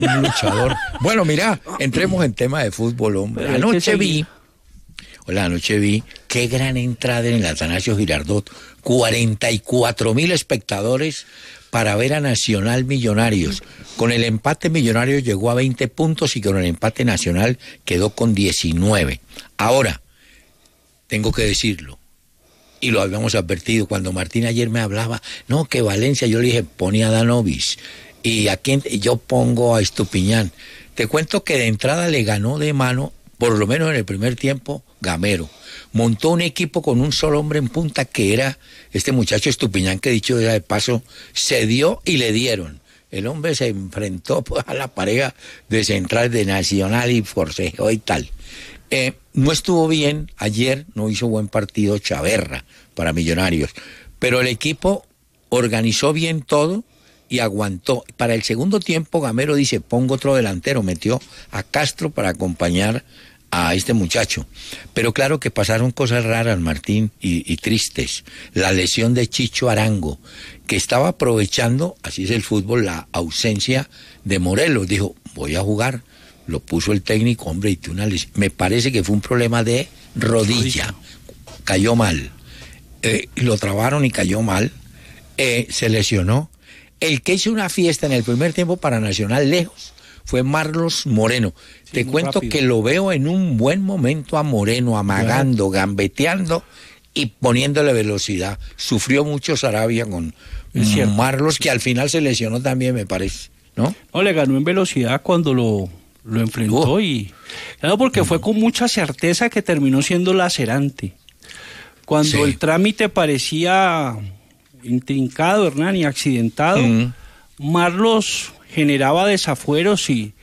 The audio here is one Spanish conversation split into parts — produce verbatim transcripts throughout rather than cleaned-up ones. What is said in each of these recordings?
un luchador. Bueno, mira, entremos en tema de fútbol, hombre. Anoche vi, hola, anoche vi, qué gran entrada en el Atanasio Girardot. cuarenta y cuatro mil espectadores para ver a Nacional Millonarios. Con el empate Millonarios llegó a veinte puntos y con el empate Nacional quedó con diecinueve. Ahora, tengo que decirlo, y lo habíamos advertido cuando Martín ayer me hablaba, no, que Valencia, yo le dije, pone a Danovis, y a quién, yo pongo a Estupiñán. Te cuento que de entrada le ganó de mano, por lo menos en el primer tiempo, Gamero. Montó un equipo con un solo hombre en punta, que era este muchacho Estupiñán, que dicho era de paso, se dio y le dieron. El hombre se enfrentó pues, a la pareja de central de Nacional y forcejeó y tal. Eh, no estuvo bien ayer, no hizo buen partido Chaverra para Millonarios, pero el equipo organizó bien todo y aguantó. Para el segundo tiempo Gamero dice, pongo otro delantero, metió a Castro para acompañar a este muchacho. Pero claro que pasaron cosas raras, Martín, y, y tristes. La lesión de Chicho Arango, que estaba aprovechando, así es el fútbol, la ausencia de Morelos. Dijo, voy a jugar. Lo puso el técnico, hombre, y tuvo una lesión. Me parece que fue un problema de rodilla. Cayó mal. Eh, lo trabaron y cayó mal. Eh, se lesionó. El que hizo una fiesta en el primer tiempo para Nacional lejos fue Marlos Moreno. Sí, te cuento rápido. Que lo veo en un buen momento a Moreno, amagando, bueno. gambeteando y poniéndole velocidad. Sufrió mucho Sarabia con Marlos, que al final se lesionó también, me parece, ¿no? No, le ganó en velocidad cuando lo, lo enfrentó uh. y... Claro, porque uh. fue con mucha certeza que terminó siendo lacerante. Cuando sí. el trámite parecía intrincado, Hernán, y accidentado, uh. Marlos generaba desafueros y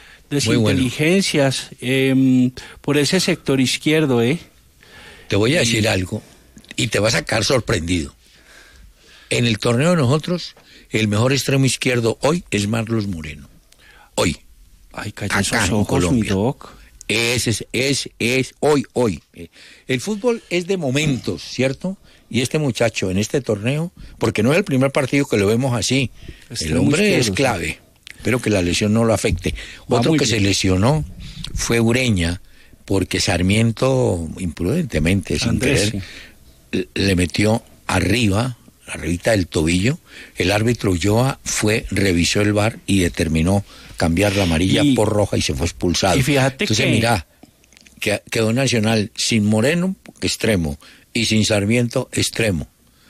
desinteligencias bueno. eh, por ese sector izquierdo, ¿eh? Te voy a decir y... algo y te vas a quedar sorprendido. En el torneo de nosotros, el mejor extremo izquierdo hoy es Marlos Moreno. Hoy. Ay, calla esos ojos, mi doc. Es, es, es, es, hoy, hoy. El fútbol es de momentos, ¿cierto? Y este muchacho en este torneo, porque no es el primer partido que lo vemos así, este el hombre izquierdo, es clave. Sí. Espero que la lesión no lo afecte. Va Otro que bien. se lesionó fue Ureña, porque Sarmiento, imprudentemente, sin Andrés, querer, sí. le metió arriba, arribita del tobillo. El árbitro Ulloa fue, revisó el V A R y determinó cambiar la amarilla y, por roja y se fue expulsado. Y fíjate Entonces, que... mira, que quedó Nacional sin Moreno, extremo, y sin Sarmiento, extremo.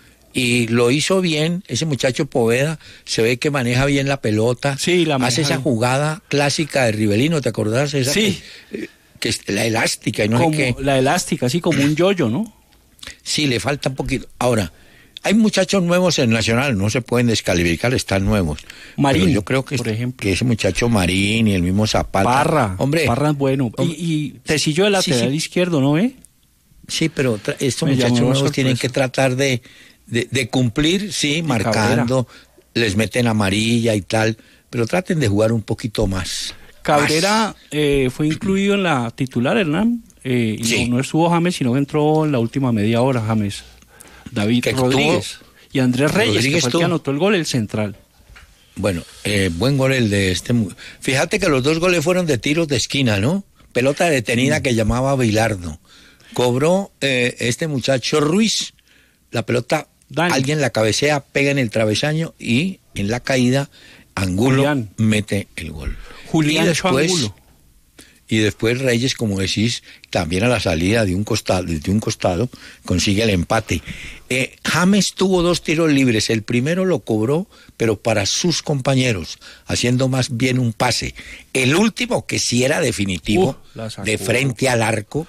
Y lo hizo bien, ese muchacho Poveda, se ve que maneja bien la pelota, sí, la hace esa bien. jugada clásica de Rivelino, ¿te acordás? Esa sí. Que, que es la elástica y no como, sé qué. La elástica, así como un yoyo, ¿no? Sí, le falta un poquito. Ahora, hay muchachos nuevos en Nacional, no se pueden descalificar, están nuevos. Marín, pero yo creo que, por ejemplo. que ese muchacho Marín y el mismo Zapata. Parra, hombre, Parra es bueno. Hombre, y, y Tecillo de lateral sí, sí. izquierdo, ¿no ve? Sí, pero tra- estos Me muchachos nuevos tienen que tratar de, de, de cumplir, sí, y marcando, Cabrera. Les meten amarilla y tal, pero traten de jugar un poquito más. Cabrera eh, fue incluido en la titular, Hernán. Eh, y sí. no, no estuvo James, sino que entró en la última media hora, James. David Rodríguez. Y Andrés Reyes, Rodríguez que fue el que anotó el gol, el central. Bueno, eh, buen gol el de este. Fíjate que los dos goles fueron de tiros de esquina, ¿no? Pelota detenida mm. que llamaba Bilardo. Cobró eh, este muchacho Ruiz, la pelota, Dani. Alguien la cabecea, pega en el travesaño y en la caída Angulo Julián. Mete el gol. Julián y después, Angulo. Y después Reyes, como decís, también a la salida de un costado, de un costado consigue el empate. Eh, James tuvo dos tiros libres, el primero lo cobró, pero para sus compañeros, haciendo más bien un pase. El último, que sí era definitivo, uh, de frente al arco,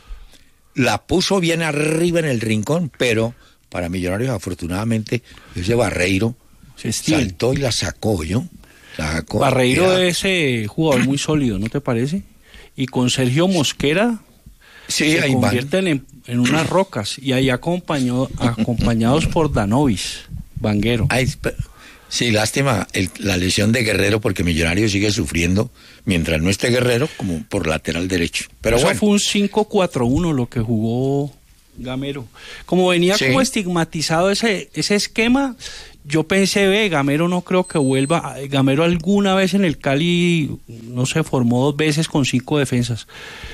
la puso bien arriba en el rincón, pero para Millonarios, afortunadamente, ese Barreiro Se saltó y la sacó, ¿yo? La sacó. Barreiro era... es ese jugador muy sólido, ¿no te parece? Y con Sergio Mosquera sí, se convierten en, en unas rocas, y ahí acompañó, acompañados por Danovis, Vanguero. Ay, sí, lástima el, la lesión de Guerrero, porque Millonarios sigue sufriendo mientras no esté Guerrero como por lateral derecho. Pero Eso bueno. fue un cinco cuatro uno lo que jugó Gamero. Como venía sí. como estigmatizado ese, ese esquema, yo pensé, ve, Gamero no creo que vuelva. Gamero alguna vez en el Cali, no sé, formó dos veces con cinco defensas.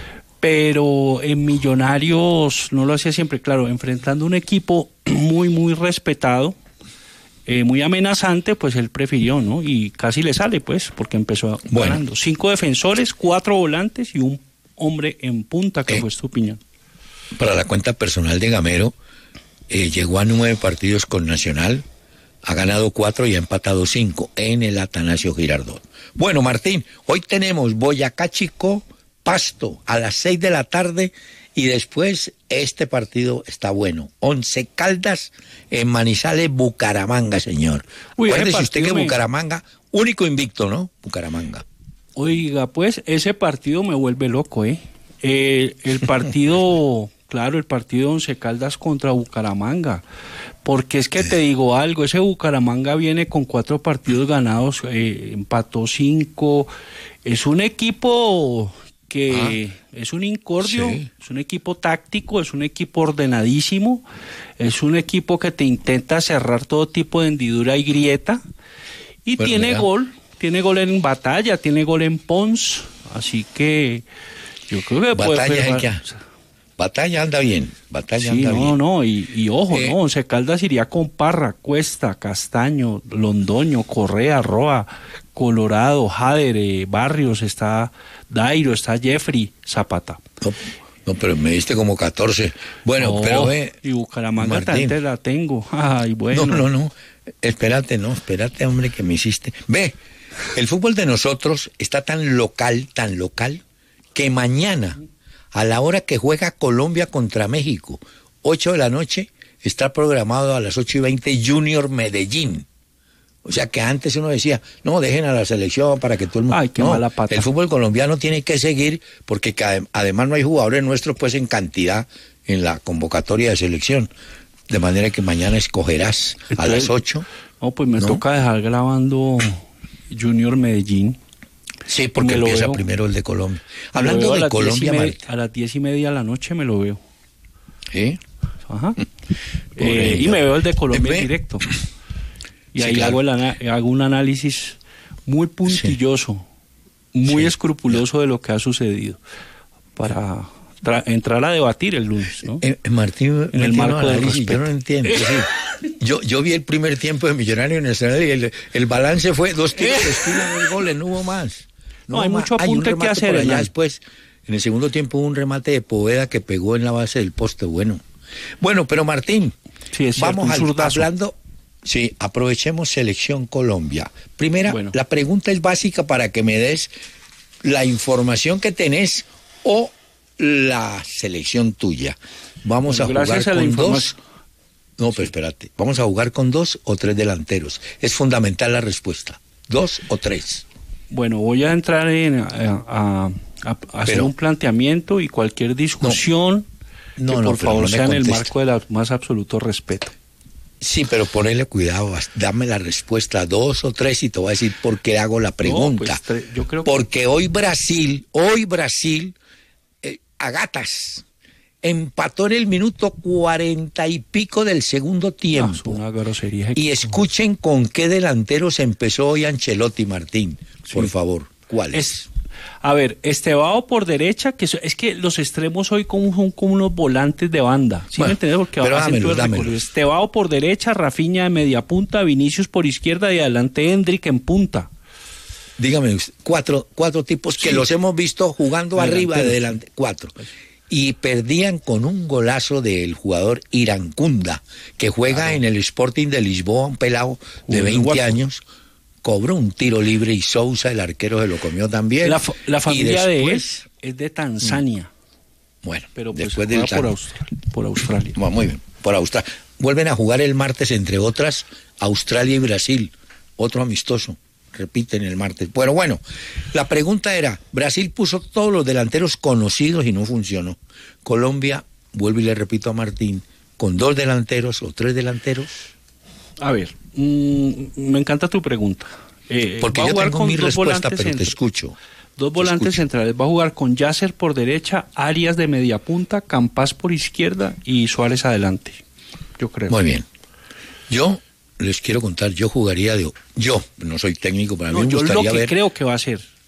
Pero en Millonarios no lo hacía siempre, claro, enfrentando un equipo muy, muy respetado, eh, muy amenazante, pues él prefirió, ¿no? Y casi le sale, pues, porque empezó bueno. ganando. Cinco defensores, cuatro volantes y un hombre en punta, que eh, fue Estupiñán. Para la cuenta personal de Gamero, eh, llegó a nueve partidos con Nacional, ha ganado cuatro y ha empatado cinco en el Atanasio Girardot. Bueno, Martín, hoy tenemos Boyacá Chico, Pasto a las seis de la tarde y después este partido está bueno. Once Caldas en Manizales, Bucaramanga, señor. Uy, acuérdese usted que me... Bucaramanga, único invicto, ¿no? Bucaramanga. Oiga, pues ese partido me vuelve loco, ¿eh? eh el partido, claro, el partido Once Caldas contra Bucaramanga. Porque es que te digo algo, ese Bucaramanga viene con cuatro partidos ganados, eh, empató cinco. Es un equipo que ah, es un incordio, sí. Es un equipo táctico, es un equipo ordenadísimo, es un equipo que te intenta cerrar todo tipo de hendidura y grieta, y bueno, tiene mira. gol, tiene gol en Batalla, tiene gol en Pons, así que yo creo que Batalla puede... Ya. Batalla anda bien, Batalla sí, anda no, bien. No, y, y ojo, eh, no, Once Caldas iría con Parra, Cuesta, Castaño, Londoño, Correa, Roa, Colorado, Jader, eh, Barrios, está Dairo, está Jeffrey, Zapata. No, no, pero me diste como catorce. Bueno, no, pero ve. Y Bucaramanga también la tengo. Ay, bueno. No, no, no. Espérate, no, espérate, hombre, que me hiciste. Ve, el fútbol de nosotros está tan local, tan local, que mañana, a la hora que juega Colombia contra México, ocho de la noche, está programado a las ocho y veinte Junior Medellín. O sea que antes uno decía, no, dejen a la selección para que todo el mundo... Ay, qué no, mala pata. El fútbol colombiano tiene que seguir porque además no hay jugadores nuestros pues en cantidad en la convocatoria de selección. De manera que mañana escogerás Entonces, a las ocho. No, pues me ¿no? toca dejar grabando Junior Medellín. Sí, porque empieza veo. primero el de Colombia. Hablando de Colombia... Media, a las diez y media de la noche me lo veo. ¿Sí? Ajá. eh, y me veo el de Colombia en directo. Y sí, ahí claro. hago, el, hago un análisis muy puntilloso, sí. muy sí. escrupuloso sí. de lo que ha sucedido, para tra- entrar a debatir el lunes, ¿no? Eh, eh, Martín, en el marco del respeto. Yo no entiendo. Sí. yo, yo vi el primer tiempo de Millonarios Nacional y el, el balance fue dos tiros de estilo de goles, no hubo más. No, no hay mucho apunte que hacer. Allá después, en el segundo tiempo hubo un remate de Poveda que pegó en la base del poste. Bueno, bueno, pero Martín, sí, es cierto, vamos al, hablando... Sí, aprovechemos Selección Colombia. Primera, bueno. La pregunta es básica para que me des la información que tenés o la selección tuya. Vamos bueno, a jugar a con dos... No, pero espérate. Vamos a jugar con dos o tres delanteros. Es fundamental la respuesta. ¿Dos o tres? Bueno, voy a entrar en, a, a, a hacer pero, un planteamiento y cualquier discusión no, no, que por no, favor no sea en el marco del más absoluto respeto. Sí, pero ponele cuidado, dame la respuesta, dos o tres, y te voy a decir por qué hago la pregunta. No, pues, yo creo que... Porque hoy Brasil, hoy Brasil, eh, a gatas, empató en el minuto cuarenta y pico del segundo tiempo. No, es una grosería. Y escuchen con qué delanteros empezó hoy Ancelotti, Martín, sí. por favor, ¿cuáles? Es... A ver, Estevao por derecha, que es que los extremos hoy como son como unos volantes de banda. ¿Sí bueno, me entiendes? Porque pero dámelo, dámelo. Estevao por derecha, Rafinha de media punta, Vinicius por izquierda y adelante Hendrick en punta. Dígame, cuatro, cuatro tipos que sí. los hemos visto jugando Adelante. arriba de delante, cuatro. Y perdían con un golazo del jugador Irancunda, que juega claro. en el Sporting de Lisboa, un pelado de Uy, veinte guapo. años. Cobró un tiro libre y Sousa, el arquero, se lo comió también. La, la familia después, de él es de Tanzania. Bueno, pero pues después del por, Aust- por Australia. Bueno, muy bien, por Australia. Vuelven a jugar el martes, entre otras, Australia y Brasil. Otro amistoso. Repiten el martes. Bueno, bueno, la pregunta era, Brasil puso todos los delanteros conocidos y no funcionó. Colombia, vuelvo y le repito a Martín, con dos delanteros o tres delanteros. A ver, mmm, me encanta tu pregunta. Eh, Porque yo tengo mi respuesta, pero centro, te escucho. Dos volantes escucho. centrales. Va a jugar con Yasser por derecha, Arias de media punta, Campas por izquierda y Suárez adelante. Yo creo. Muy bien. Yo les quiero contar, yo jugaría de... Yo, no soy técnico, para no, mí me yo gustaría lo que ver... creo que va a ser.